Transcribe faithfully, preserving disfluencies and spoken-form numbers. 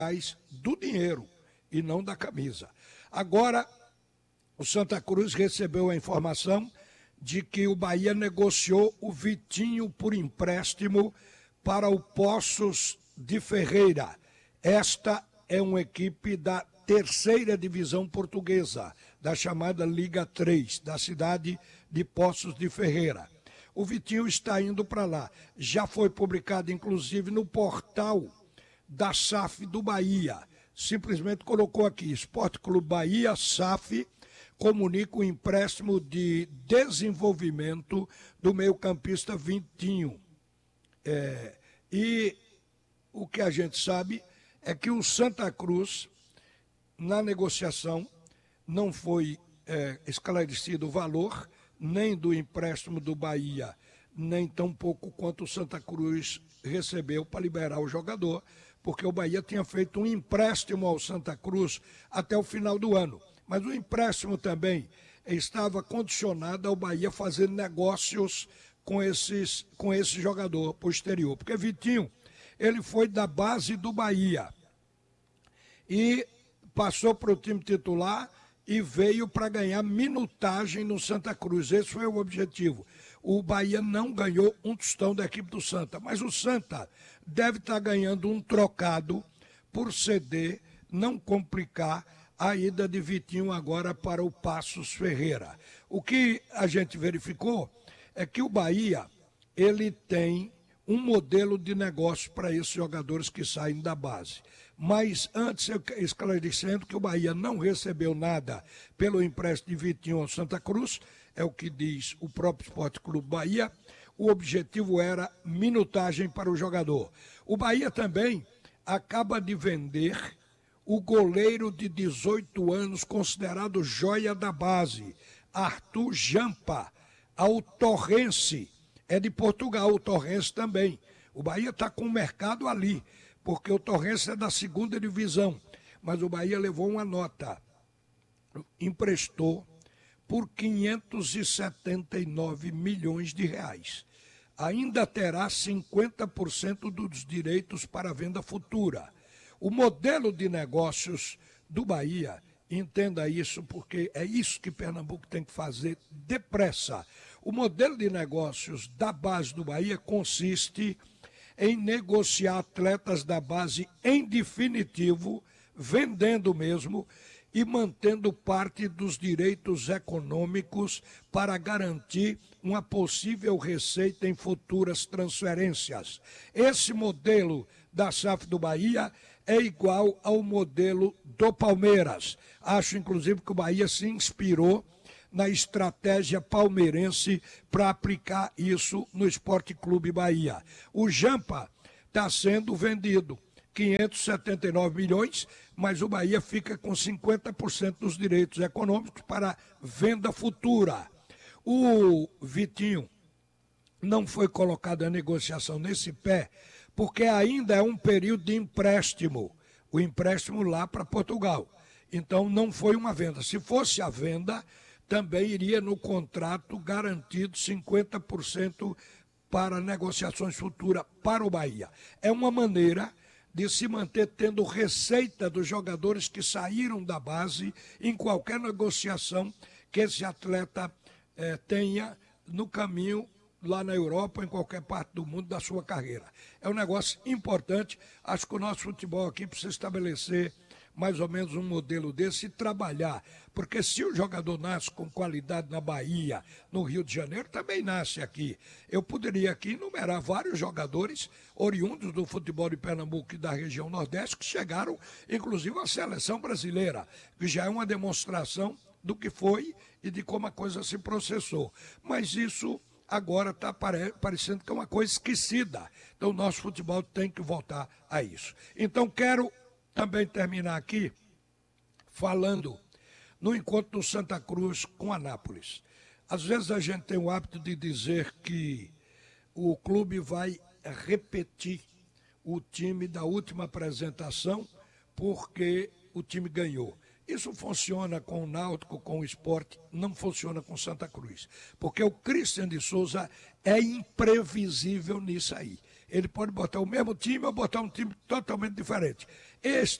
do dinheiro e não da camisa. Agora, o Santa Cruz recebeu a informação de que o Bahia negociou o Vitinho por empréstimo para o Poços de Ferreira. Esta é uma equipe da terceira divisão portuguesa, da chamada Liga três, da cidade de Poços de Ferreira. O Vitinho está indo para lá. Já foi publicado, inclusive, no portal da S A F do Bahia. Simplesmente colocou aqui, Esporte Clube Bahia, S A F, comunica o empréstimo de desenvolvimento do meio-campista Vitinho. É, e o que a gente sabe é que o Santa Cruz, na negociação, não foi é, esclarecido o valor, nem do empréstimo do Bahia, nem tão pouco quanto o Santa Cruz recebeu para liberar o jogador, porque o Bahia tinha feito um empréstimo ao Santa Cruz até o final do ano. Mas o empréstimo também estava condicionado ao Bahia fazer negócios com, esses, com esse jogador posterior. Porque Vitinho, ele foi da base do Bahia e passou para o time titular e veio para ganhar minutagem no Santa Cruz. Esse foi o objetivo. O Bahia não ganhou um tostão da equipe do Santa, mas o Santa deve estar ganhando um trocado por ceder, não complicar a ida de Vitinho agora para o Passos Ferreira. O que a gente verificou é que o Bahia, ele tem um modelo de negócio para esses jogadores que saem da base. Mas antes, eu esclarecendo que o Bahia não recebeu nada pelo empréstimo de Vitinho ao Santa Cruz, é o que diz o próprio Esporte Clube Bahia, o objetivo era minutagem para o jogador. O Bahia também acaba de vender o goleiro de dezoito anos, considerado joia da base, Arthur Jampa, ao Torrense, é de Portugal, o Torrense também. O Bahia está com o mercado ali, porque o Torrense é da segunda divisão, mas o Bahia levou uma nota, emprestou por quinhentos e setenta e nove milhões de reais. Ainda terá cinquenta por cento dos direitos para a venda futura. O modelo de negócios do Bahia, entenda isso, porque é isso que Pernambuco tem que fazer depressa. O modelo de negócios da base do Bahia consiste em negociar atletas da base em definitivo, vendendo mesmo e mantendo parte dos direitos econômicos para garantir uma possível receita em futuras transferências. Esse modelo da S A F do Bahia é igual ao modelo do Palmeiras. Acho, inclusive, que o Bahia se inspirou na estratégia palmeirense para aplicar isso no Esporte Clube Bahia. O Jampa está sendo vendido, quinhentos e setenta e nove milhões, mas o Bahia fica com cinquenta por cento dos direitos econômicos para venda futura. O Vitinho não foi colocado a negociação nesse pé, porque ainda é um período de empréstimo, o empréstimo lá para Portugal. Então não foi uma venda. Se fosse a venda, também iria no contrato garantido cinquenta por cento para negociações futuras para o Bahia. É uma maneira de se manter tendo receita dos jogadores que saíram da base em qualquer negociação que esse atleta eh, tenha no caminho lá na Europa, em qualquer parte do mundo da sua carreira. É um negócio importante. Acho que o nosso futebol aqui precisa estabelecer mais ou menos um modelo desse e trabalhar, porque se o jogador nasce com qualidade na Bahia, no Rio de Janeiro, também nasce aqui. Eu poderia aqui enumerar vários jogadores oriundos do futebol de Pernambuco e da região Nordeste que chegaram, inclusive, à seleção brasileira, que já é uma demonstração do que foi e de como a coisa se processou. Mas isso agora está parecendo que é uma coisa esquecida. Então o nosso futebol tem que voltar a isso. Então quero também terminar aqui falando no encontro do Santa Cruz com Anápolis. Às vezes a gente tem o hábito de dizer que o clube vai repetir o time da última apresentação porque o time ganhou. Isso funciona com o Náutico, com o Sport, não funciona com Santa Cruz. Porque o Christian de Souza é imprevisível nisso aí. Ele pode botar o mesmo time ou botar um time totalmente diferente. Este